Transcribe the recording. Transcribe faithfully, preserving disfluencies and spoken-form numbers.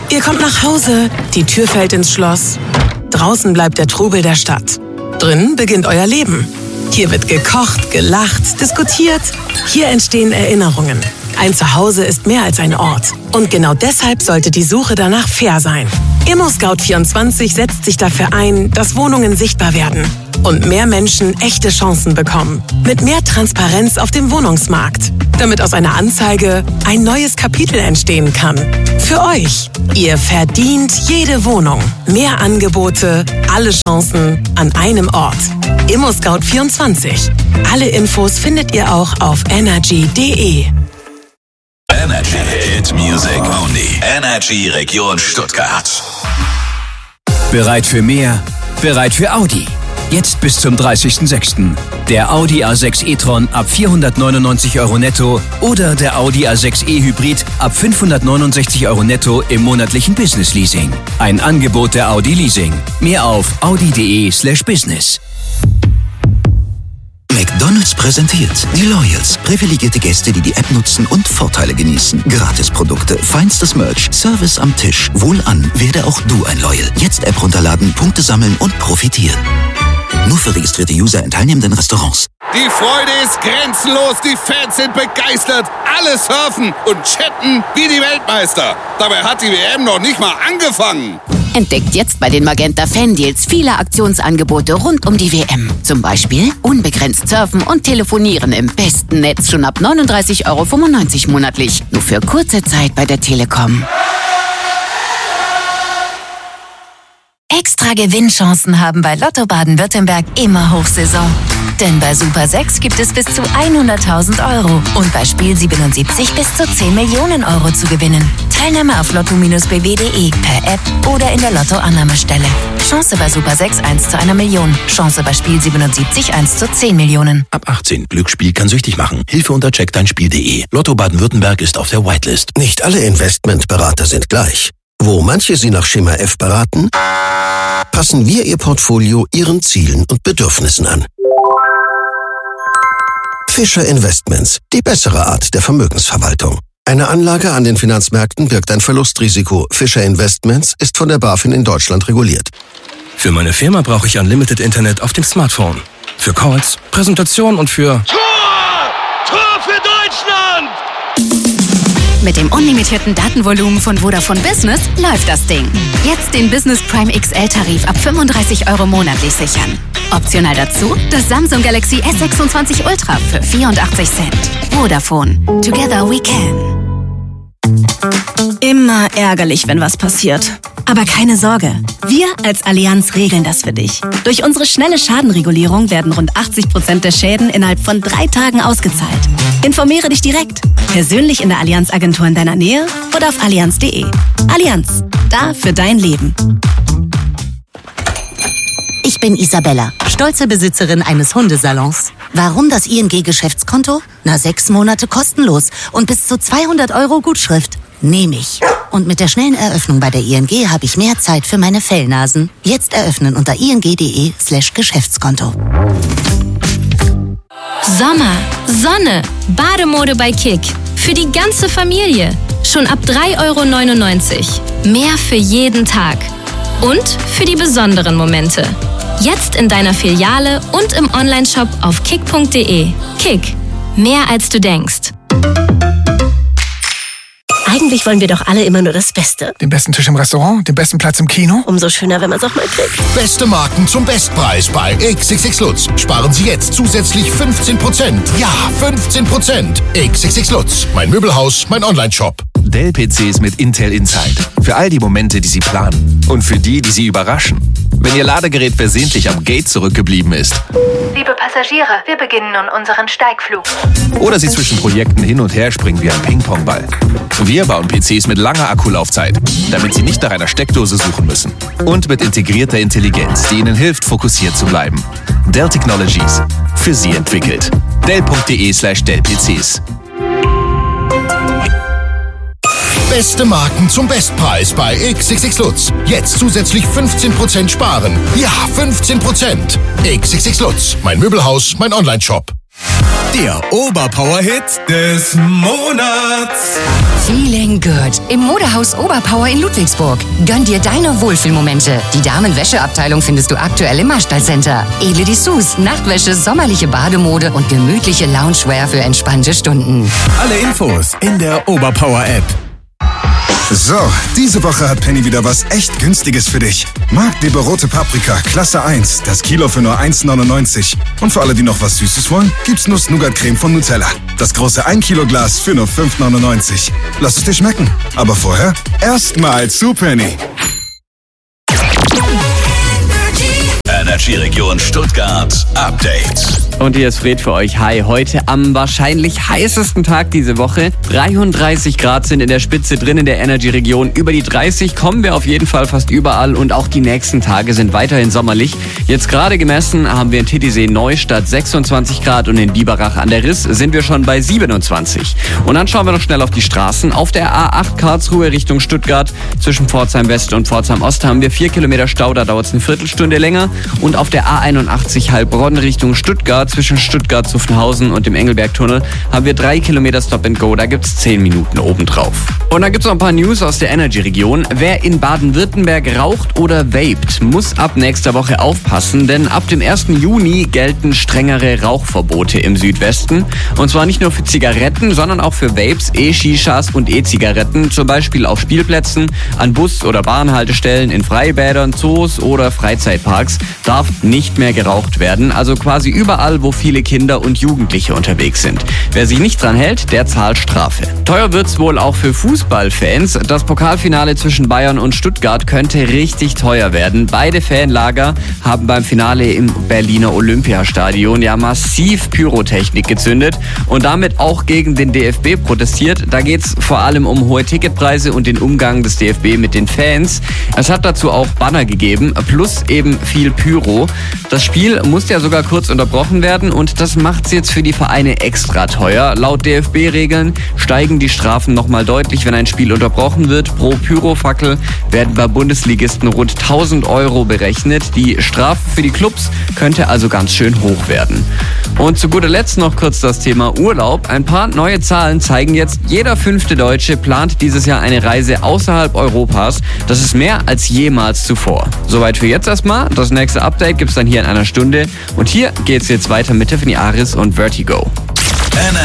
Ihr kommt nach Hause, die Tür fällt ins Schloss. Draußen bleibt der Trubel der Stadt. Drinnen beginnt euer Leben. Hier wird gekocht, gelacht, diskutiert. Hier entstehen Erinnerungen. Ein Zuhause ist mehr als ein Ort. Und genau deshalb sollte die Suche danach fair sein. ImmoScout vierundzwanzig setzt sich dafür ein, dass Wohnungen sichtbar werden und mehr Menschen echte Chancen bekommen. Mit mehr Transparenz auf dem Wohnungsmarkt. Damit aus einer Anzeige ein neues Kapitel entstehen kann. Für euch. Ihr verdient jede Wohnung. Mehr Angebote, alle Chancen an einem Ort. ImmoScout vierundzwanzig. Alle Infos findet ihr auch auf energy punkt de. Energy Hit Music Only. Energy Region Stuttgart. Bereit für mehr? Bereit für Audi. Jetzt bis zum dreißigsten sechsten Der Audi A sechs e-tron ab vierhundertneunundneunzig Euro netto oder der Audi A sechs e-Hybrid ab fünfhundertneunundsechzig Euro netto im monatlichen Business Leasing. Ein Angebot der Audi Leasing. Mehr auf audi punkt de slash business. McDonald's präsentiert die Loyals. Privilegierte Gäste, die die App nutzen und Vorteile genießen. Gratisprodukte, feinstes Merch, Service am Tisch. Wohlan, werde auch du ein Loyal. Jetzt App runterladen, Punkte sammeln und profitieren. Nur für registrierte User in teilnehmenden Restaurants. Die Freude ist grenzenlos, die Fans sind begeistert. Alle surfen und chatten wie die Weltmeister. Dabei hat die W M noch nicht mal angefangen. Entdeckt jetzt bei den Magenta Fan-Deals viele Aktionsangebote rund um die W M. Zum Beispiel unbegrenzt surfen und telefonieren im besten Netz schon ab neununddreißig Euro fünfundneunzig monatlich. Nur für kurze Zeit bei der Telekom. Extra Gewinnchancen haben bei Lotto Baden-Württemberg immer Hochsaison. Denn bei Super sechs gibt es bis zu hunderttausend Euro und bei Spiel siebenundsiebzig bis zu zehn Millionen Euro zu gewinnen. Teilnahme auf lotto Bindestrich b w punkt de, per App oder in der Lotto-Annahmestelle. Chance bei Super sechs eins zu einer Million. Chance bei Spiel siebenundsiebzig eins zu zehn Millionen. Ab achtzehn. Glücksspiel kann süchtig machen. Hilfe unter check dein spiel punkt de. Lotto Baden-Württemberg ist auf der Whitelist. Nicht alle Investmentberater sind gleich. Wo manche Sie nach Schema F beraten, passen wir Ihr Portfolio Ihren Zielen und Bedürfnissen an. Fischer Investments, die bessere Art der Vermögensverwaltung. Eine Anlage an den Finanzmärkten birgt ein Verlustrisiko. Fischer Investments ist von der BaFin in Deutschland reguliert. Für meine Firma brauche ich Unlimited Internet auf dem Smartphone. Für Calls, Präsentationen und für... Tor! Tor für Deutschland! Mit dem unlimitierten Datenvolumen von Vodafone Business läuft das Ding. Jetzt den Business Prime X L-Tarif ab fünfunddreißig Euro monatlich sichern. Optional dazu das Samsung Galaxy S sechsundzwanzig Ultra für vierundachtzig Cent. Vodafone. Together we can. Immer ärgerlich, wenn was passiert. Aber keine Sorge, wir als Allianz regeln das für dich. Durch unsere schnelle Schadenregulierung werden rund achtzig Prozent der Schäden innerhalb von drei Tagen ausgezahlt. Informiere dich direkt, persönlich in der Allianz-Agentur in deiner Nähe oder auf allianz punkt de. Allianz, da für dein Leben. Ich bin Isabella, stolze Besitzerin eines Hundesalons. Warum das I N G-Geschäftskonto? Na, sechs Monate kostenlos und bis zu zweihundert Euro Gutschrift. Nehme ich. Und mit der schnellen Eröffnung bei der I N G habe ich mehr Zeit für meine Fellnasen. Jetzt eröffnen unter ing punkt de slash Geschäftskonto. Sommer, Sonne, Bademode bei Kick. Für die ganze Familie. Schon ab drei Euro neunundneunzig. Mehr für jeden Tag. Und für die besonderen Momente. Jetzt in deiner Filiale und im Onlineshop auf kick punkt de. Kick. Mehr als du denkst. Eigentlich wollen wir doch alle immer nur das Beste. Den besten Tisch im Restaurant, den besten Platz im Kino. Umso schöner, wenn man es auch mal kriegt. Beste Marken zum Bestpreis bei X X X Lutz. Sparen Sie jetzt zusätzlich fünfzehn Prozent. Ja, fünfzehn Prozent. X X X Lutz. Mein Möbelhaus, mein Onlineshop. Dell-P Cs mit Intel Inside. Für all die Momente, die Sie planen. Und für die, die Sie überraschen. Wenn Ihr Ladegerät versehentlich am Gate zurückgeblieben ist. Liebe Passagiere, wir beginnen nun unseren Steigflug. Oder Sie zwischen Projekten hin und her springen wie ein Ping-Pong-Ball. Wir bauen P Cs mit langer Akkulaufzeit, damit Sie nicht nach einer Steckdose suchen müssen. Und mit integrierter Intelligenz, die Ihnen hilft, fokussiert zu bleiben. Dell Technologies. Für Sie entwickelt. dell punkt de slash Dell P Cs. Beste Marken zum Bestpreis bei X X X Lutz. Jetzt zusätzlich fünfzehn Prozent sparen. Ja, fünfzehn Prozent. X X X Lutz. Mein Möbelhaus, mein Onlineshop. Der Oberpower-Hit des Monats. Feeling good im Modehaus Oberpower in Ludwigsburg. Gönn dir deine Wohlfühlmomente. Die Damenwäscheabteilung findest du aktuell im Marstall Center. Edle Dessous, Nachtwäsche, sommerliche Bademode und gemütliche Loungewear für entspannte Stunden. Alle Infos in der Oberpower-App. So, diese Woche hat Penny wieder was echt Günstiges für dich. Marktliebe rote Paprika, Klasse eins, das Kilo für nur eins neunundneunzig. Und für alle, die noch was Süßes wollen, gibt's Nuss-Nougat-Creme von Nutella. Das große ein Kilo Glas für nur fünf neunundneunzig. Lass es dir schmecken. Aber vorher erstmal zu Penny. Energy Region Stuttgart Update. Und hier ist Fred für euch. Hi, heute am wahrscheinlich heißesten Tag diese Woche. dreiunddreißig Grad sind in der Spitze drin in der Energy-Region. Über die dreißig kommen wir auf jeden Fall fast überall und auch die nächsten Tage sind weiterhin sommerlich. Jetzt gerade gemessen haben wir in Titisee Neustadt sechsundzwanzig Grad und in Biberach an der Riss sind wir schon bei siebenundzwanzig. Und dann schauen wir noch schnell auf die Straßen. Auf der A acht Karlsruhe Richtung Stuttgart zwischen Pforzheim West und Pforzheim Ost haben wir vier Kilometer Stau, da dauert es eine Viertelstunde länger. Und auf der A einundachtzig Heilbronn Richtung Stuttgart zwischen Stuttgart-Zuffenhausen und dem Engelbergtunnel haben wir drei Kilometer Stop and Go, da gibt's zehn Minuten obendrauf. Und dann gibt's noch ein paar News aus der Energy-Region. Wer in Baden-Württemberg raucht oder vaped, muss ab nächster Woche aufpassen, denn ab dem ersten Juni gelten strengere Rauchverbote im Südwesten. Und zwar nicht nur für Zigaretten, sondern auch für Vapes, E-Shishas und E-Zigaretten, zum Beispiel auf Spielplätzen, an Bus- oder Bahnhaltestellen, in Freibädern, Zoos oder Freizeitparks darf nicht mehr geraucht werden. Also quasi überall, wo viele Kinder und Jugendliche unterwegs sind. Wer sich nicht dran hält, der zahlt Strafe. Teuer wird's wohl auch für Fußballfans. Das Pokalfinale zwischen Bayern und Stuttgart könnte richtig teuer werden. Beide Fanlager haben beim Finale im Berliner Olympiastadion ja massiv Pyrotechnik gezündet und damit auch gegen den D F B protestiert. Da geht's vor allem um hohe Ticketpreise und den Umgang des D F B mit den Fans. Es hat dazu auch Banner gegeben, plus eben viel Pyro. Das Spiel musste ja sogar kurz unterbrochen werden und das macht's jetzt für die Vereine extra teuer. Laut D F B-Regeln steigen die Strafen nochmal deutlich, wenn ein Spiel unterbrochen wird. Pro Pyrofackel werden bei Bundesligisten rund tausend Euro berechnet. Die Strafe für die Clubs könnte also ganz schön hoch werden. Und zu guter Letzt noch kurz das Thema Urlaub. Ein paar neue Zahlen zeigen jetzt, jeder fünfte Deutsche plant dieses Jahr eine Reise außerhalb Europas. Das ist mehr als jemals zuvor. Soweit für jetzt erstmal. Das nächste Update gibt's dann hier in einer Stunde. Und hier geht's jetzt weiter mit Tiffany Aris und Vertigo.